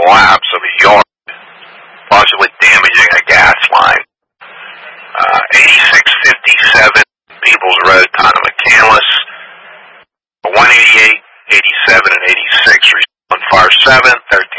collapse of a yard, possibly damaging a gas line. 8657 Peoples Road, town of McCandless. 188, 87, and 86 respond fire 7, 13